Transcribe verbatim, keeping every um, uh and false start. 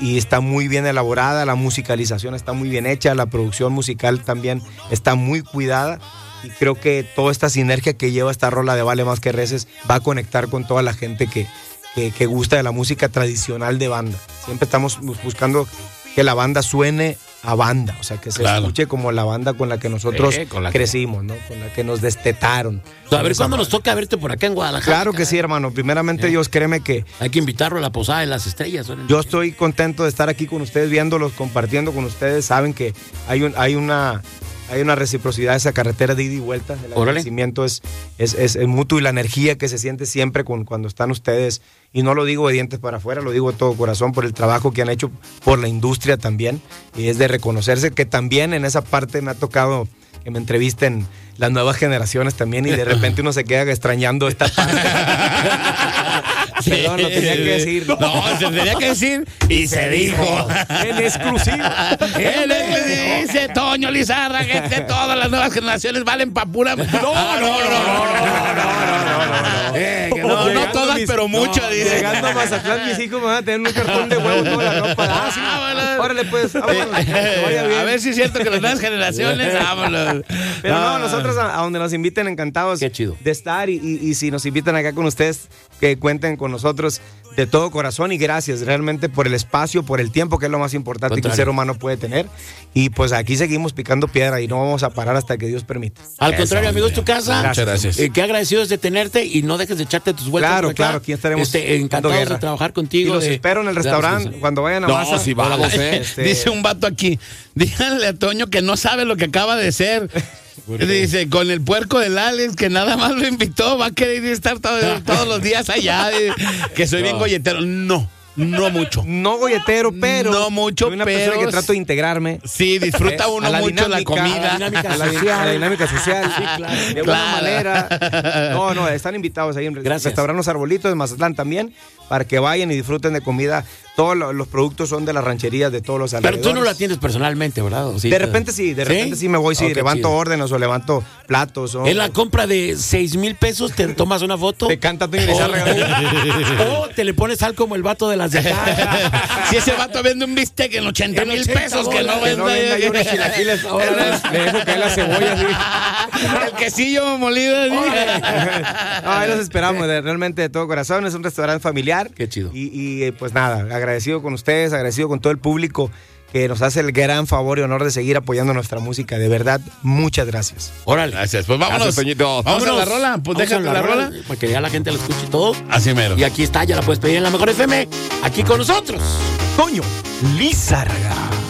y está muy bien elaborada, la musicalización está muy bien hecha, la producción musical también está muy cuidada. Y creo que toda esta sinergia que lleva esta rola de Vale Más Que Reces va a conectar con toda la gente que, que, que gusta de la música tradicional de banda. Siempre estamos buscando que la banda suene a banda, o sea, que se claro. escuche como la banda con la que nosotros eh, con la crecimos, ¿no? Con la que nos destetaron. A ver, ¿cuándo nos toca verte por acá en Guadalajara? Claro que sí, hermano. Primeramente, Dios, créeme que... Hay que invitarlo a la Posada de las Estrellas. ¿no? Yo estoy contento de estar aquí con ustedes, viéndolos, compartiendo con ustedes. Saben que hay, un, hay una... Hay una reciprocidad, esa carretera de ida y vuelta. El agradecimiento es, es, es, es mutuo y la energía que se siente siempre con, cuando están ustedes. Y no lo digo de dientes para afuera, lo digo de todo corazón por el trabajo que han hecho por la industria también. Y es de reconocerse que también en esa parte me ha tocado que me entrevisten las nuevas generaciones también y de repente uno se queda extrañando esta parte. Perdón, lo tenía que decir. No, se tenía que decir y se dijo. En exclusiva. Él dice Toño Lizarra que de todas las nuevas generaciones valen pa' pura. No, no, no, no, no, no, no, eh, que no, no todas, mis, pero muchas. No, llegando a Mazatlán, mis hijos me van a tener un cartón de huevo toda la ropa. Ah, sí. Órale, pues, vámonos. A ver si es cierto que las nuevas generaciones, vámonos. Pero no, nosotros a, a donde nos inviten, encantados Qué chido. de estar y, y, y si nos invitan acá con ustedes, que cuenten con nosotros de todo corazón y gracias realmente por el espacio, por el tiempo, que es lo más importante Contrario. que un ser humano puede tener. Y pues aquí seguimos picando piedra y no vamos a parar hasta que Dios permita. Al contrario, amigo, es tu casa. Muchas gracias. Eh, qué agradecidos de tenerte y no dejes de echarte tus vueltas. Claro, claro, aquí estaremos. Este, encantados de trabajar contigo. Y los de, espero en el restaurante cuando vayan a no, Maza. Si vamos, ¿eh? este... Dice un vato aquí, díganle a Toño que no sabe lo que acaba de ser. Dice, con el puerco del Alex, que nada más lo invitó, va a querer estar todo, todos los días allá, que soy no. bien golletero. No, no mucho. No golletero, pero no mucho, soy una pero persona que trato de integrarme. Sí, disfruta uno la mucho dinámica, la comida. La dinámica social. La dinámica social, sí, claro. De claro. buena manera. No, no, están invitados ahí en el restaurante Los Arbolitos de Mazatlán también, para que vayan y disfruten de comida. Todos los productos son de las rancherías de todos los alrededores. Pero tú no lo atiendes personalmente, ¿verdad? ¿O sí? De repente sí, de repente sí, sí me voy, sí, okay, levanto chido. órdenes o levanto platos. O... En la compra de seis mil pesos te tomas una foto. Te canta Toño Lizarra. O te le pones sal como el vato de las de acá. Si ese vato vende un bistec en ochenta mil pesos, que no venda. No venda yo unos chilaquiles ahora. Le dejo caer la cebolla así. El quesillo molido así. No, ahí los esperamos, de, realmente de todo corazón. Es un restaurante familiar. Qué chido. Y, y pues nada, agradecido con ustedes, agradecido con todo el público que nos hace el gran favor y honor de seguir apoyando nuestra música. De verdad, muchas gracias. Órale. Gracias. Pues vámonos. Gracias, vámonos, vámonos a la rola. Pues déjate la, la rola. rola. Para que ya la gente la escuche todo. Así mero. Y aquí está, ya la puedes pedir en la Mejor F M. Aquí con nosotros. Toño Lizarra.